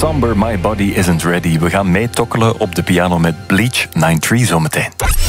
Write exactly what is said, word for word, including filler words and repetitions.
Somber, My Body Isn't Ready. We gaan meetokkelen op de piano met Bleach nine three zometeen.